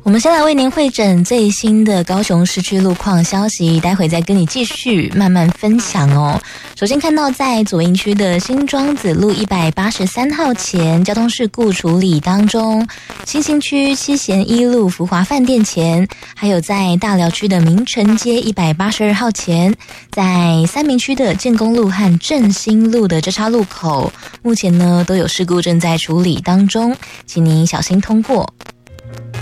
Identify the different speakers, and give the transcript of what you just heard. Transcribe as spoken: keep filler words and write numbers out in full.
Speaker 1: 我们先来为您汇诊最新的高雄市区路况消息，待会再跟你继续慢慢分享哦。首先看到在左营区的新庄子路一百八十三号前交通事故处理当中，新兴区七贤一路福华饭店前，还有在大寮区的明城街一百八十二号前，在三民区的建功路和振兴路的交叉路口，目前呢都有事故正在处理当中，请您小心通过。